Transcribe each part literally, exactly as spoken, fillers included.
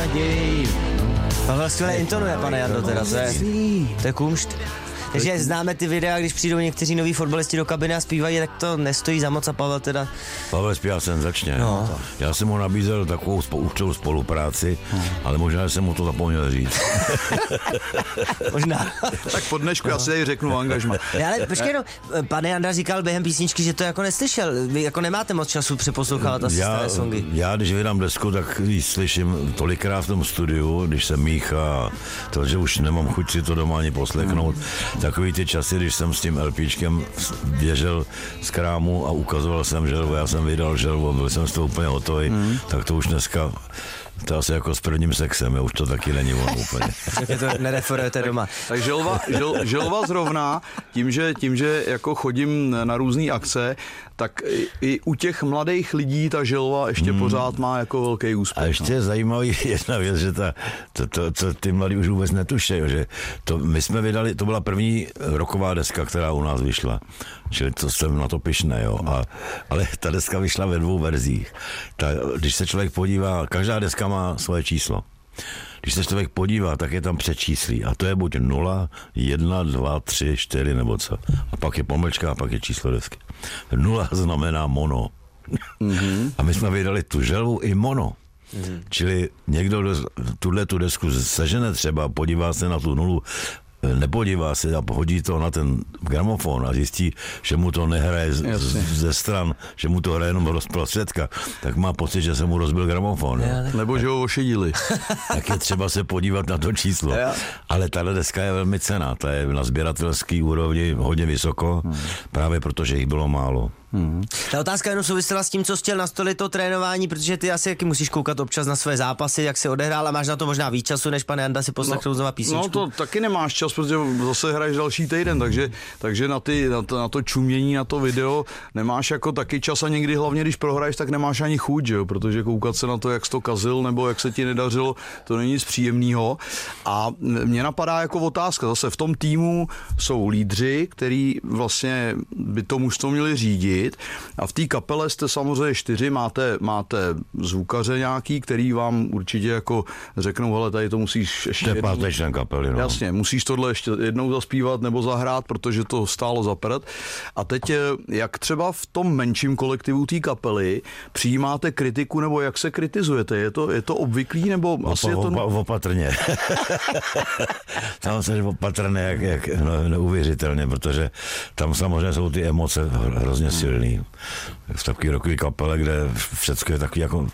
naději. Pavel skvěle intonuje, pane Jando, teda, to je, to je kumšt. Takže známe ty videa, když přijdou někteří noví fotbalisti do kabiny a zpívají, tak to nestojí za moc a Pavel teda... Pavel zpívá senzačně. No. Já jsem mu nabízel takovou spou- spolupráci, hmm. ale možná jsem mu to zapomněl říct. Možná. Tak po dnešku no. já si tady řeknu angažma. Ale počkej, no, pane Janda říkal během písničky, že to jako neslyšel. Vy jako nemáte moc času přeposlouchávat asi staré songy. Já, když vydám desku, tak ji slyším tolikrát v tom studiu, když se míchá, to, že už nemám chuť si to doma ani poslechnout. Hmm. Takový ty časy, když jsem s tím LPčkem běžel z krámu a ukazoval jsem želvu, já jsem vydal želvu, byl jsem z toho úplně hotový, mm. tak to už dneska, to asi jako s prvním sexem, už to taky není ono úplně. Tak to nereferujete doma. Tak želva, žel, želva zrovna, tím že, tím, že jako chodím na různé akce, tak i, i u těch mladých lidí ta želva ještě hmm. pořád má jako velký úspěch. A ještě je zajímavý jedna věc, že ta, to, to, to, ty mladí už vůbec netušejí, že to, my jsme vydali, to byla první rocková deska, která u nás vyšla, čili to jsem na to pyšný, jo. A, ale ta deska vyšla ve dvou verzích. Ta, když se člověk podívá, každá deska má svoje číslo. Když se člověk podívá, tak je tam přečíslí. A to je buď nula, jedna, dva, tři, čtyři nebo co. A pak je pomlčka a pak je číslo desky. Nula znamená mono. Mm-hmm. A my jsme vydali tu želvu i mono. Mm-hmm. Čili někdo tuhle tu desku sežene třeba, podívá se na tu nulu, nepodívá se a hodí to na ten gramofon a zjistí, že mu to nehraje z, ze stran, že mu to hraje jenom z prostředka, tak má pocit, že se mu rozbil gramofon. Ja, Nebo že ho ošidili. Tak je třeba se podívat na to číslo. Ja. Ale tahle deska je velmi cenná, ta je na sběratelský úrovni hodně vysoko, hmm. právě protože jich bylo málo. Hmm. Ta otázka jenom souvisela s tím, co chtěl nastolit to trénování, protože ty asi jaký musíš koukat občas na své zápasy, jak se odehrál a máš na to možná víc času, než pane Janda si poslechnout no, znova písničku. No to taky nemáš čas, protože zase hraješ další týden, takže, takže na, ty, na, to, na to čumění, na to video nemáš jako taky čas a někdy hlavně, když prohraješ, tak nemáš ani chuť, že jo? Protože koukat se na to, jak jsi to kazil nebo jak se ti nedařilo, to není nic příjemného. A mě napadá jako otázka, zase v tom týmu jsou lídři, který vlastně by to mužstvo měli řídit. A v té kapele jste samozřejmě čtyři, máte, máte zvukaře nějaký, který vám určitě jako řeknou, hele, tady to musíš ještě jednou... pátý člen kapely, no. Jasně, musíš tohle ještě jednou zaspívat nebo zahrát, protože to stálo za prd. A teď, jak třeba v tom menším kolektivu té kapely přijímáte kritiku, nebo jak se kritizujete? Je to, je to obvyklý, nebo Opa, asi je to... Opa, opatrně. Tam se opatrně, jak, jak no, neuvěřitelně, protože tam samozřejmě jsou ty emoce hrozně silný. V takový rokový kapele, kde všechno je takový jako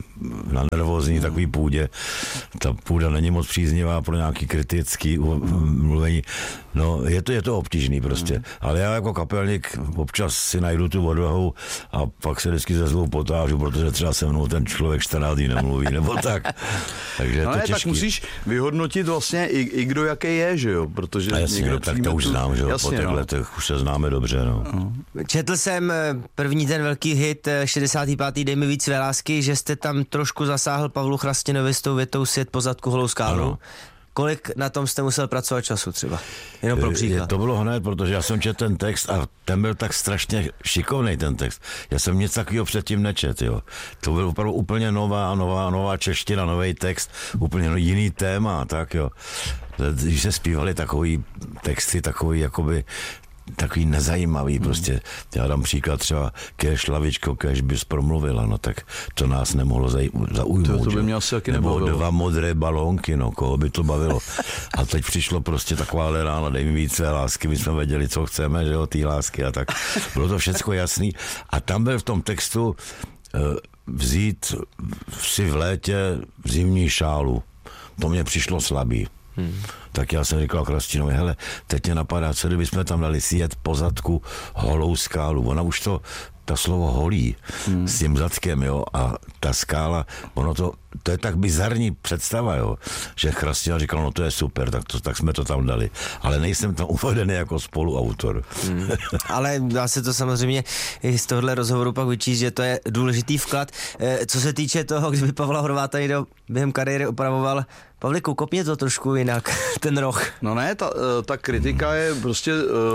na nervózní takový půdě. Ta půda není moc příznivá pro nějaký kritický mluvení. No, je to, je to obtížný prostě. Ale já jako kapelník občas si najdu tu odvahu a pak se vždycky ze zlou potážu, protože třeba se mnou ten člověk čtrnáct dní nemluví, nebo tak. Takže je no to ne, těžký. Tak musíš vyhodnotit vlastně i, i kdo jaký je, že jo? Protože a jasně, někdo tak to už tu... znám, že jo? Jasně, po těch no. letech už se známe dobře, no. Uh. Četl jsem první ten velký hit šedesátý pátý Dej mi víc své lásky, že jste tam trošku zasáhl Pavlu Chrastinovi s tou větou Svět po zadku holou skálu. Ano. Kolik na tom jste musel pracovat času třeba? Jenom pro příklad. To bylo hned, protože já jsem četl ten text a ten byl tak strašně šikovný ten text. Já jsem nic takového předtím nečet, jo. To byl opravdu úplně nová, nová, nová čeština, nový text, úplně jiný téma, tak jo. Když se zpívali takový texty, takový jakoby takový nezajímavý, hmm. prostě. Já dám příklad třeba Kéž lavičko, kéž bys promluvila, no tak to nás nemohlo zaj- zaujmout. To, to by mě asi taky Nebo nebavilo. Dva modré balónky, no, koho by to bavilo. A teď přišlo prostě taková rána, dej mi víc své lásky, my jsme věděli, co chceme, že jo, té lásky a tak. Bylo to všecko jasný. A tam byl v tom textu uh, vzít si v létě zimní šálu. To mě přišlo slabý. Hmm. Tak já jsem říkal Chrastinovi, hele, teď mě napadá, co kdybychom tam dali Sjet po zadku holou skálu. Ona už to, ta slovo holí hmm. s tím zadkem, jo, a ta skála, ono to, to je tak bizarní představa, jo, že Chrastina říkal, no to je super, tak, to, tak jsme to tam dali. Ale nejsem tam uvedený jako spoluautor. Hmm. Ale dá se to samozřejmě i z tohohle rozhovoru pak vyčíst, že to je důležitý vklad. E, co se týče toho, kdyby Pavla Horváta někdo během kariéry opravoval, Pavliku, kopně to trošku jinak, ten roh. No ne, ta, ta kritika je prostě,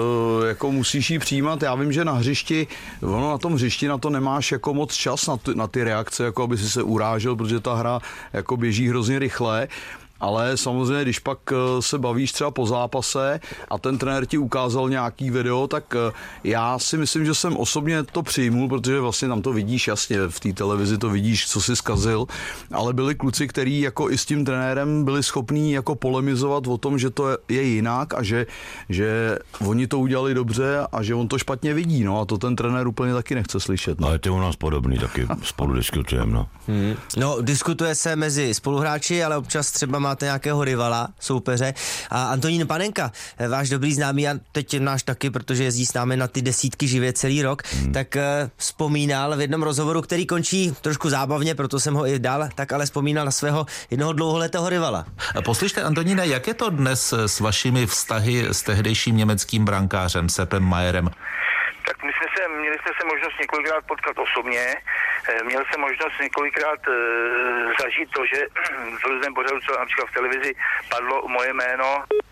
jako musíš ji přijímat. Já vím, že na hřišti, ono na tom hřišti na to nemáš jako moc čas na ty, na ty reakce, jako aby si se urážel, protože ta hra trenéra jako běží hrozně rychle. Ale samozřejmě, když pak se bavíš třeba po zápase a ten trenér ti ukázal nějaký video, tak já si myslím, že jsem osobně to přijmul, protože vlastně tam to vidíš jasně, v té televizi to vidíš, co si zkazil, ale byli kluci, kteří jako i s tím trenérem byli schopní jako polemizovat o tom, že to je jinak a že, že oni to udělali dobře a že on to špatně vidí, no a to ten trenér úplně taky nechce slyšet. No. Ale ty u nás podobný, taky spolu diskutujeme, no. Hmm. No, diskutuje se mezi spoluhráči, ale občas třeba máte nějakého rivala, soupeře. A Antonín Panenka, váš dobrý známý a teď náš taky, protože jezdí s námi na ty desítky živě celý rok, hmm. tak uh, vzpomínal v jednom rozhovoru, který končí trošku zábavně, proto jsem ho i dal, tak ale vzpomínal na svého jednoho dlouholetého rivala. Poslyšte, Antoníne, jak je to dnes s vašimi vztahy s tehdejším německým brankářem Seppem Mayerem? Tak my jsme se, měli jsme se možnost několikrát potkat osobně, měl jsem možnost několikrát e, zažít to, že v různém pořadu, co například v televizi, padlo moje jméno.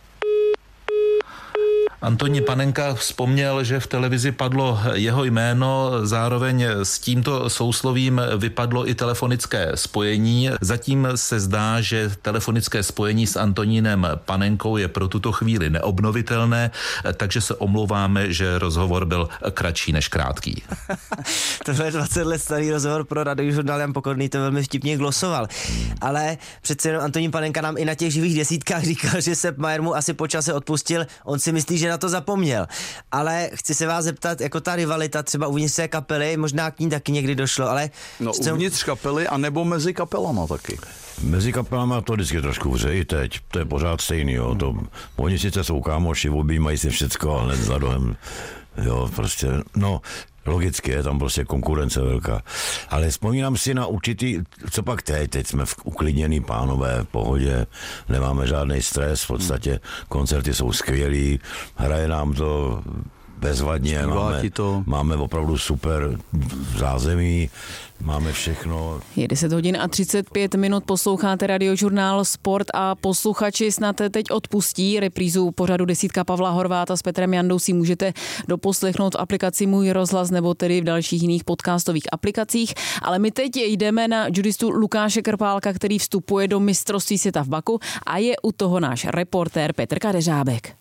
Antonín Panenka vzpomněl, že v televizi padlo jeho jméno, zároveň s tímto souslovím vypadlo i telefonické spojení. Zatím se zdá, že telefonické spojení s Antonínem Panenkou je pro tuto chvíli neobnovitelné, takže se omlouváme, že rozhovor byl kratší než krátký. Tohle je dvacet let starý rozhovor pro Radiožurnál, Jan Pokorný to velmi vtipně glosoval. Ale přece jenom Antonín Panenka nám i na těch živých desítkách říkal, že Sepp Mayer mu asi po čase odpustil. On si myslí, že na to zapomněl. Ale chci se vás zeptat, jako ta rivalita třeba uvnitř té kapely, možná k ní taky někdy došlo, ale... No chcem... uvnitř kapely a nebo mezi kapelama taky. Mezi kapelama to vždycky trošku vře i teď, to je pořád stejný, jo. To, oni sice jsou kámoši, objímají si všecko, ale za rohem, jo, prostě, no... Logicky je tam prostě konkurence velká. Ale vzpomínám si na určitý, co pak teď, teď jsme v uklidněný pánové, v pohodě, nemáme žádný stres, v podstatě koncerty jsou skvělý, hraje nám to bezvadně, máme, to. máme opravdu super zázemí, máme všechno. Je deset hodin a třicet pět minut, posloucháte Radiožurnál Sport a posluchači snad teď odpustí reprízu pořadu Desítka Pavla Horváta s Petrem Jandou si můžete doposlechnout v aplikaci Můj rozhlas nebo tedy v dalších jiných podcastových aplikacích, ale my teď jdeme na judistu Lukáše Krpálka, který vstupuje do mistrovství světa v Baku a je u toho náš reportér Petr Kadeřábek.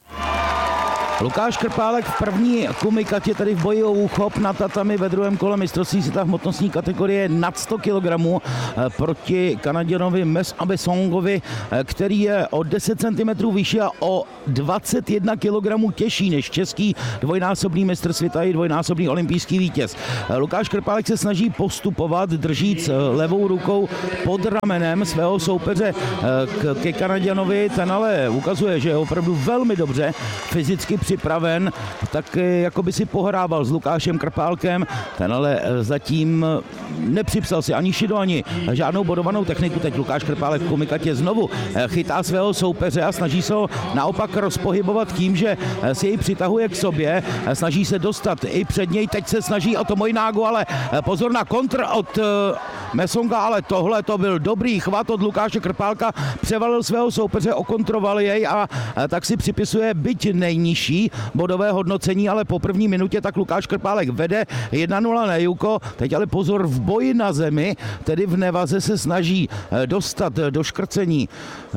Lukáš Krpálek v první kumikatě, tady v boji o úchop na tatami ve druhém kole mistrovství světa hmotnostní kategorie nad sto kilogramů proti Kanaděnovi Mes Abesongovi, který je o deset centimetrů vyšší a o dvacet jedna kilogramů těžší než český dvojnásobný mistr světa i dvojnásobný olympijský vítěz. Lukáš Krpálek se snaží postupovat, držíc levou rukou pod ramenem svého soupeře ke Kanaděnovi, ten ale ukazuje, že je opravdu velmi dobře fyzicky připraven, tak jako by si pohrával s Lukášem Krpálkem, ten ale zatím nepřipsal si ani šido, ani žádnou bodovanou techniku. Teď Lukáš Krpálek v kumikatě znovu chytá svého soupeře a snaží se ho naopak rozpohybovat tím, že si jej přitahuje k sobě, snaží se dostat i před něj, teď se snaží o to Mojnágu, ale pozor na kontr od Mesonga, ale tohle to byl dobrý chvat od Lukáše Krpálka, převalil svého soupeře, okontroval jej a tak si připisuje byť nejnižší bodové hodnocení, ale po první minutě tak Lukáš Krpálek vede jedna nula na Juko, teď ale pozor v boji na zemi, tedy v nevaze se snaží dostat do škrcení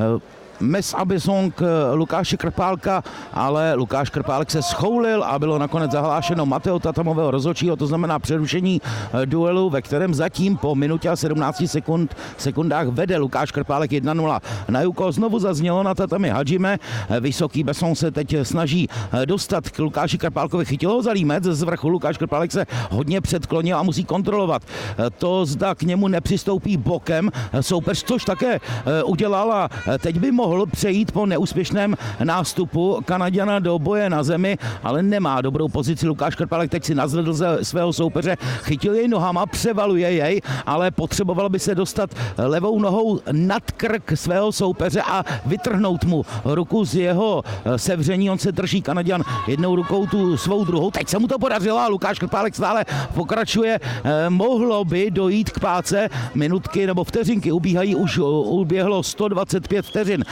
Mes Abesong Lukáše Krpálka, ale Lukáš Krpálek se schoulil a bylo nakonec zahlášeno Mateo Tatamového rozhodčího, to znamená přerušení duelu, ve kterém zatím po minutě a sedmnácti sekund, sekundách vede Lukáš Krpálek jedna nula na Juko. Znovu zaznělo na tatami Hadžime, vysoký Besson se teď snaží dostat k Lukáši Krpálkovi, chytil ho za límec z vrchu, Lukáš Krpálek se hodně předklonil a musí kontrolovat to, zda k němu nepřistoupí bokem soupeř, což také udělal a teď by mohl přejít po neúspěšném nástupu Kanaďana do boje na zemi, ale nemá dobrou pozici. Lukáš Krpálek teď si nazvedl ze svého soupeře, chytil jej nohama, převaluje jej, ale potřeboval by se dostat levou nohou nad krk svého soupeře a vytrhnout mu ruku z jeho sevření. On se drží, Kanaďan, jednou rukou tu svou druhou. Teď se mu to podařilo a Lukáš Krpálek stále pokračuje. Mohlo by dojít k páce, minutky nebo vteřinky ubíhají, už uběhlo sto dvacet pět vteřin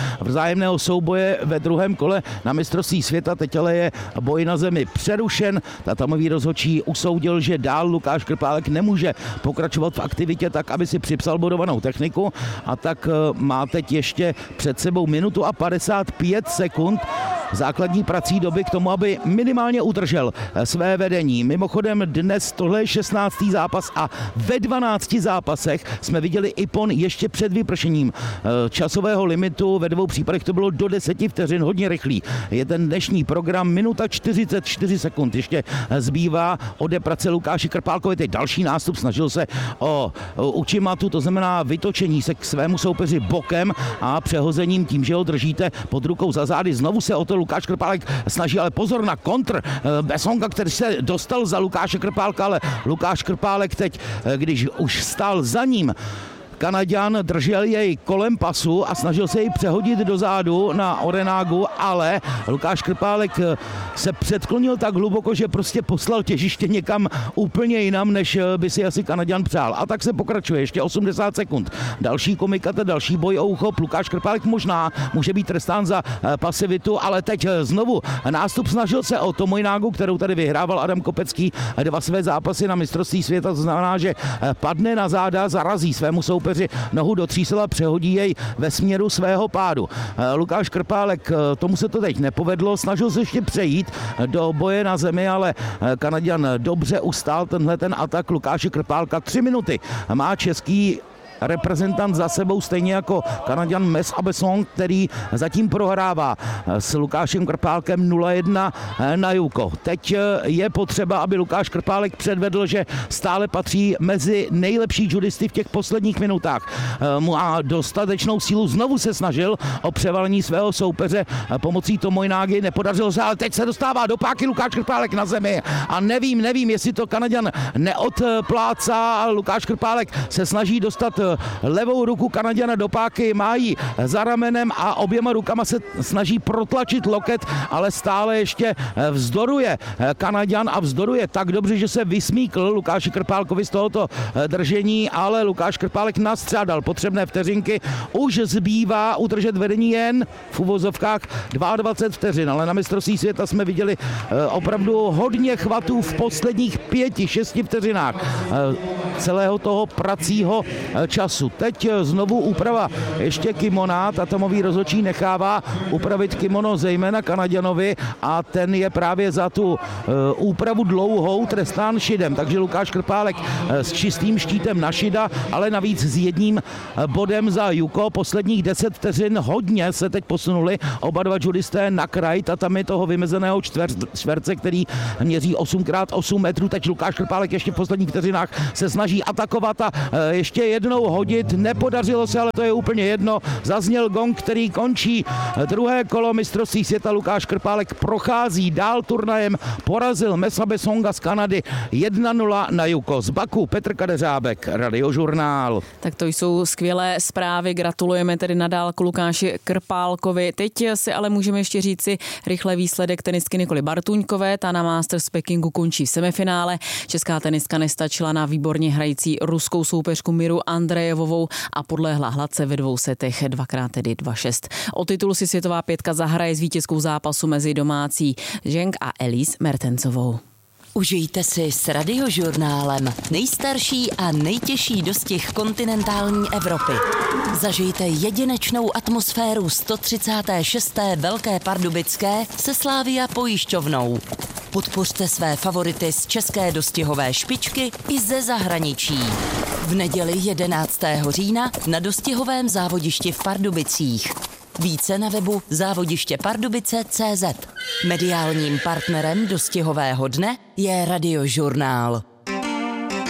vzájemného souboje ve druhém kole na mistrovství světa. Teď ale je boj na zemi přerušen. Tatamový rozhodčí usoudil, že dál Lukáš Krpálek nemůže pokračovat v aktivitě tak, aby si připsal bodovanou techniku, a tak má teď ještě před sebou minutu a padesát pět sekund základní prací doby k tomu, aby minimálně udržel své vedení. Mimochodem dnes tohle je šestnáctý zápas a ve dvanácti zápasech jsme viděli Ippon ještě před vypršením časového limitu. Ve dvou případech to bylo do deseti vteřin, hodně rychlý. Je ten dnešní program, minuta čtyřicet čtyři sekund. Ještě zbývá odeprat se Lukáši Krpálkovi. Teď další nástup, snažil se o uchimatu, to znamená vytočení se k svému soupeři bokem a přehozením tím, že ho držíte pod rukou za zády. Znovu se o to Lukáš Krpálek snaží, ale pozor na kontr Besonga, který se dostal za Lukáše Krpálka, ale Lukáš Krpálek teď, když už stál za ním Kanaďan, držel jej kolem pasu a snažil se jej přehodit do zádu na Orenágu, ale Lukáš Krpálek se předklonil tak hluboko, že prostě poslal těžiště někam úplně jinam, než by si asi Kanaďan přál. A tak se pokračuje, ještě osmdesát sekund. Další komikata, další boj o úchop. Lukáš Krpálek možná může být trestán za pasivitu, ale teď znovu nástup, snažil se o Tomojnágu, kterou tady vyhrával Adam Kopecký dva své zápasy na mistrovství světa. To znamená, že padne na záda, zarazí svému soupeři nohu do třísla, přehodí jej ve směru svého pádu. Lukáš Krpálek, tomu se to teď nepovedlo, snažil se ještě přejít do boje na zemi, ale Kanaďan dobře ustál tenhle ten atak Lukáše Krpálka. Tři minuty má český reprezentant za sebou, stejně jako Kanaďan Mes Abesson, který zatím prohrává s Lukášem Krpálkem nula jedna na Juko. Teď je potřeba, aby Lukáš Krpálek předvedl, že stále patří mezi nejlepší judisty v těch posledních minutách. Má dostatečnou sílu, znovu se snažil o převalení svého soupeře pomocí Tomojnágy, nepodařilo se, ale teď se dostává do páky Lukáš Krpálek na zemi a nevím, nevím, jestli to Kanaďan neodplácá. Lukáš Krpálek se snaží dostat levou ruku Kanaďana do páky, má ji za ramenem a oběma rukama se snaží protlačit loket, ale stále ještě vzdoruje Kanaďan a vzdoruje tak dobře, že se vysmíkl Lukáši Krpálkovi z tohoto držení, ale Lukáš Krpálek nastřádal potřebné vteřinky. Už zbývá udržet vedení jen v uvozovkách dvacet dva vteřin, ale na mistrovství světa jsme viděli opravdu hodně chvatů v posledních pěti, šesti vteřinách celého toho pracího času. Teď znovu úprava ještě kimona, tatamový rozhodčí nechává upravit kimono zejména Kanaďanovi a ten je právě za tu úpravu dlouhou trestán šidem, takže Lukáš Krpálek s čistým štítem na šida, ale navíc s jedním bodem za Juko. Posledních deset vteřin hodně se teď posunuli oba dva judisté na kraj tatami toho vymezeného čtverce, který měří osm krát osm metrů. Teď Lukáš Krpálek ještě v posledních vteřinách se snaží atakovat a ještě jednou hodit. Nepodařilo se, ale to je úplně jedno. Zazněl gong, který končí druhé kolo mistrovství světa. Lukáš Krpálek prochází dál turnajem, porazil Mesa Besonga z Kanady jedna nula na Juko. Z Baku Petr Kadeřábek, Radiožurnál. Tak to jsou skvělé zprávy, gratulujeme tedy nadálku Lukáši Krpálkovi. Teď si ale můžeme ještě říci rychle výsledek tenistky Nikoly Bartuňkové. Ta na Masters Pekingu končí v semifinále. Česká tenistka nestačila na výborně hrající ruskou soupeřku Miru Andrejevovou a podlehla hladce ve dvou setech, dvakrát tedy dva šest. O titul si světová pětka zahraje s vítězkou zápasu mezi domácí Zheng a Elise Mertensovou. Užijte si s Radiožurnálem nejstarší a nejtěžší dostih kontinentální Evropy. Zažijte jedinečnou atmosféru sto třicáté šesté Velké Pardubické se Slavia pojišťovnou. Podpořte své favority z české dostihové špičky i ze zahraničí. V neděli jedenáctého října na dostihovém závodišti v Pardubicích. Více na webu závodiště pardubice tečka cé zet. Mediálním partnerem dostihového dne je Radiožurnál.